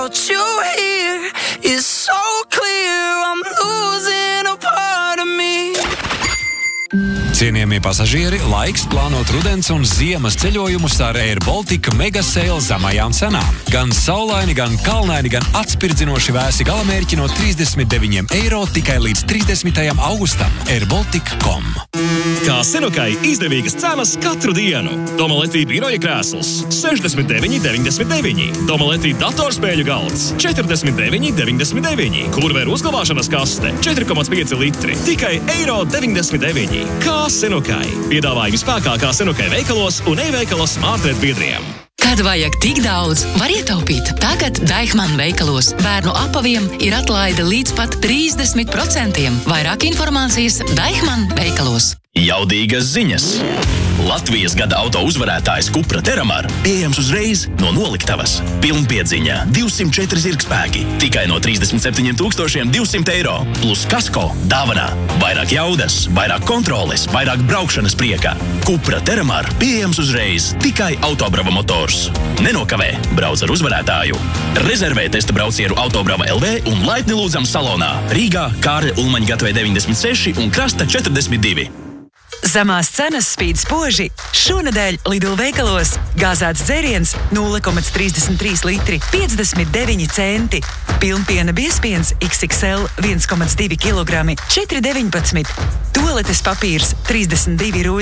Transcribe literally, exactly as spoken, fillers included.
without you here is so clear. I'm losing a part of me. Cienījamie pasažieri, laiks plānot rudens un ziemas ceļojumus ar Air Baltica mega sale zemajām cenām. Gan saulaini, gan kalnaini, gan atspirdzinoši vēsi galamērķi no trīsdesmit deviņiem eiro tikai līdz trīsdesmitajam augustam. air baltic dot com. Kā Senukai izdevīgas cenas katru dienu. Domaletī biroja krēsls sešdesmit deviņi deviņdesmit deviņi. Domaletī datorspēļu galds četrdesmit deviņi deviņdesmit deviņi. Kurveru uzglabāšanas kaste četri komats pieci litri. Tikai eiro deviņdesmit deviņi. Kā Senukai. Piedāvājumi spēkā kā Senukai veikalos un e-veikalos Smartred biedriem. Kad vajag tik daudz, var ietaupīt. Tagad Deichmann veikalos bērnu apaviem ir atlaide līdz pat trīsdesmit procentiem. Vairāk informācijas Deichmann veikalos. Jaudīgas ziņas. Latvijas gada auto uzvarētājs Cupra Terramar pieejams uzreiz no noliktavas. Pilnpiedziņa divsimt četri zirgspēki tikai no trīsdesmit septiņiem tūkstošiem divsimt eiro. Plus kasko dāvanā. Vairāk jaudas, vairāk kontroles, vairāk braukšanas prieka. Cupra Terramar pieejams uzreiz tikai Autobrava motors. Nenokavē, brauc ar uzvarētāju. Rezervē testa braucienu Autobrava L V un laipni lūdzam salonā. Rīgā, Kārļa Ulmaņa gatavē deviņdesmit seši un Krasta četrdesmit divi. Zemās cenas spīd spoži. Šonedēļ Lidl veikalos gāzēts dzēriens nulle komats trīsdesmit trīs litri piecdesmit deviņi centi. Pilnpiena biezpiens X X L viens komats divi kilogrami četri deviņpadsmit. Tualetes papīrs trīsdesmit divi ruļļi